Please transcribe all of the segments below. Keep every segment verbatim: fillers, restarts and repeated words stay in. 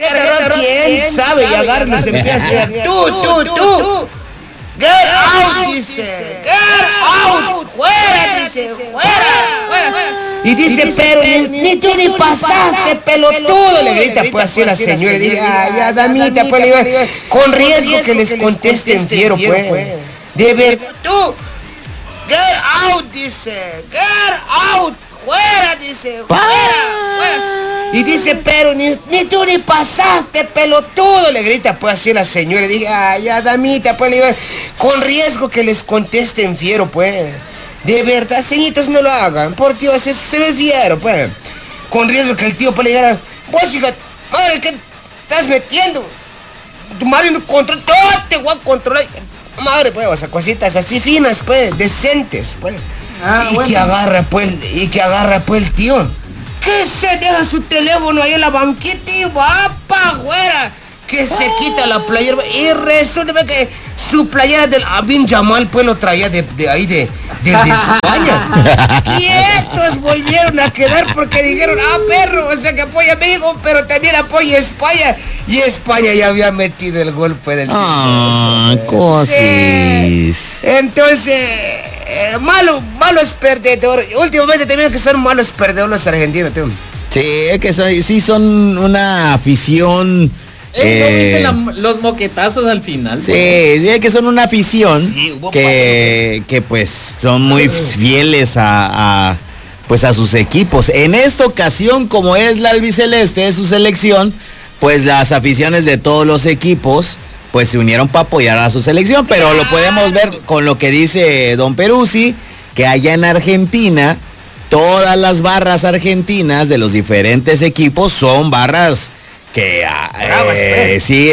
¿Quién sabe? Y agarran y se empieza a decir, tú, tú, tú, get out, dice, get out, fuera, dice, fuera, fuera. Y dice, pero ni, ni tú ni pasaste, pelotudo, le grita pues así la señora. Y dice, ay, ya, damita, pues, con riesgo que les contesten fiero, pues. De ver, tú, get out, dice, get out, fuera, dice, fuera, fuera. Y dice, pero ni, ni tú ni pasaste, pelotudo, le grita pues así la señora. Y dice, ay, ya, damita, pues, con riesgo que les contesten fiero, pues. De verdad, señitos, no lo hagan. Por Dios, eso se ve fiero, pues. Con riesgo que el tío pues le dijera, vos, hija, madre, ¿qué estás metiendo? Tu madre me controla, todo te voy a controlar. Madre, pues, o sea, cositas así finas, pues, decentes, pues. Ah, y bueno. que agarra, pues, y que agarra, pues, el tío. Que se deja su teléfono ahí en la banquita y va pa' afuera. Que se oh. quita la playera y resulta que su playera del Abin Jamal pues lo traía de, de ahí de, de, de España. Quietos volvieron a quedar porque dijeron, ah, perro, o sea que apoya a México, pero también apoya a España. Y España ya había metido el golpe del ah, cosis. Sí. Entonces, eh, malo, malos perdedores. Últimamente también que son malos perdedores los argentinos, tío. Sí, es que soy, sí son una afición. Eh, ¿No viste la, los moquetazos al final? Sí, sí, que son una afición sí, que, que pues son muy fieles a, a pues a sus equipos. En esta ocasión, como es la albiceleste, es su selección, pues las aficiones de todos los equipos pues se unieron para apoyar a su selección, pero lo podemos ver con lo que dice Don Peruzzi, que allá en Argentina todas las barras argentinas de los diferentes equipos son barras que Bravas, eh, sí,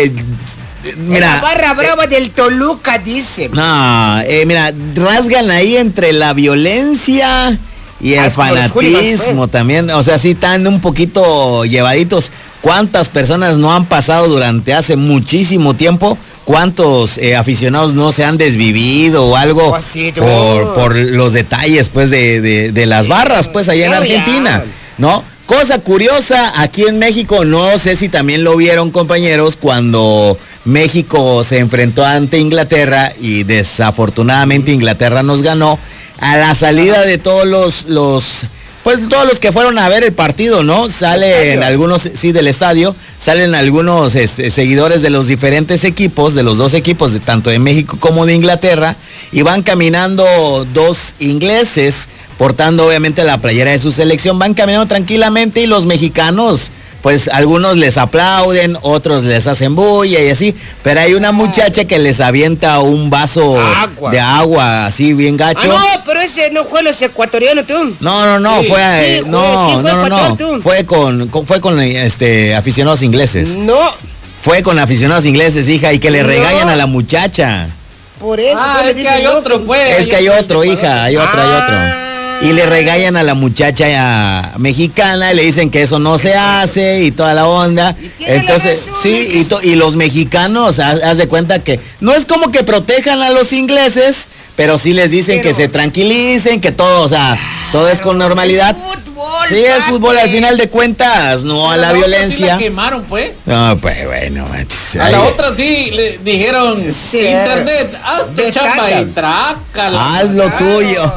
mira, la barra brava eh, del Toluca dice. No, eh, mira, rasgan ahí entre la violencia y el ah, fanatismo también, o sea, sí están un poquito llevaditos. ¿Cuántas personas no han pasado durante hace muchísimo tiempo? ¿Cuántos eh, aficionados no se han desvivido o algo oh, sí, por, por los detalles pues de, de, de las sí, barras pues allá en Argentina, ya. ¿no? Cosa curiosa, aquí en México, no sé si también lo vieron, compañeros, cuando México se enfrentó ante Inglaterra y desafortunadamente Inglaterra nos ganó, a la salida de todos los, los pues todos los que fueron a ver el partido, ¿no? Salen algunos, sí, del estadio, salen algunos este, seguidores de los diferentes equipos, de los dos equipos, de tanto de México como de Inglaterra, y van caminando dos ingleses, portando obviamente la playera de su selección, van caminando tranquilamente y los mexicanos, pues algunos les aplauden, otros les hacen bulla y así, pero hay una muchacha que les avienta un vaso agua. de agua así bien gacho. Ah, no, pero ese no fue los ecuatorianos, tú. No, no, no, sí, fue, sí, no, sí, fue no, no, no, fue con, con, fue con este aficionados ingleses. No. Fue con aficionados ingleses, hija, y que le no. regañan a la muchacha. Por eso. Ah, es que hay otro, pues. Es que hay otro, hija, hay otro, hay otro. Y le regañan a la muchacha mexicana y le dicen que eso no se hace y toda la onda. Entonces, razón, sí, y, to, y los mexicanos, haz, haz de cuenta que no es como que protejan a los ingleses, pero sí les dicen pero, que se tranquilicen, que todo, o sea, todo es con normalidad. Es fútbol, sí, es fútbol al final de cuentas, no pero a la, la violencia. Sí la quemaron, pues. No, pues bueno, manches. A la otra sí le dijeron, sí, internet, haz tu chapa y trácala. Haz lo tuyo.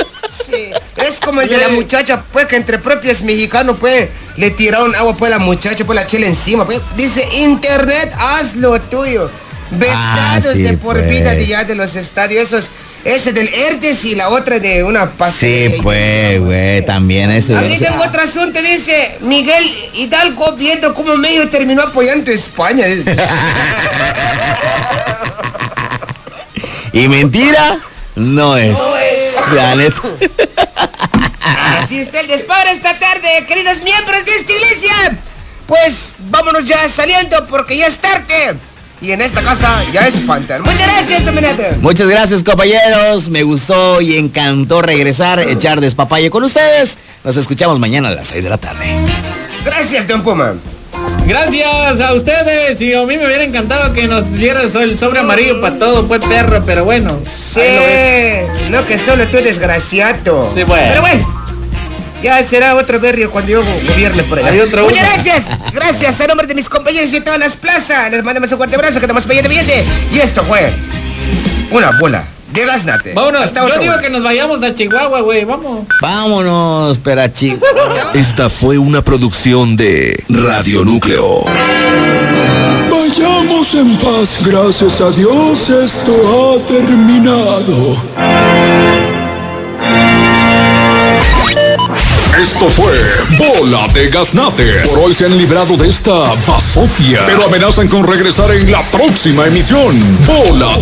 Sí, es como el de la muchacha, pues, que entre propios mexicanos, pues, le tiraron agua, pues, a la muchacha, pues, la chela encima, pues, dice, internet, haz lo tuyo. Vetados ah, sí, de por pues. vida de ya de los estadios, esos, ese del Herdes y la otra de una pasea. Sí, pues, güey, también ese. A mí tengo otro asunto, dice, Miguel Hidalgo viendo cómo México terminó apoyando a España. ¿Y mentira? No es. No es. La neta. Así está el despadre esta tarde, queridos miembros de esta iglesia. Pues vámonos ya saliendo porque ya es tarde. Y en esta casa ya es espantan. Muchas gracias, Dominate. Muchas gracias, compañeros. Me gustó y encantó regresar, echar despapalle con ustedes. Nos escuchamos mañana a las seis de la tarde. Gracias, Don Puma. Gracias a ustedes, y a mí me hubiera encantado que nos dieras el sobre amarillo para todo, pues, perro, pero bueno. Sí, no que solo tú desgraciado. Sí, bueno. Pero bueno. Ya será otro berrio cuando yo gobierne por allá. Muchas uno. gracias. Gracias a nombre de mis compañeros y de todas las plazas. Les mandamos un fuerte abrazo, que estamos payando billete. Y esto fue una bola de gaznate. Vámonos. Hasta yo digo que nos vayamos a Chihuahua, güey. Vamos. Vámonos, pero Chihuahua. Esta fue una producción de Radio Núcleo. Vayamos en paz, gracias a Dios esto ha terminado. Esto fue Bola de Gaznate. Por hoy se han librado de esta basofia, pero amenazan con regresar en la próxima emisión. Bola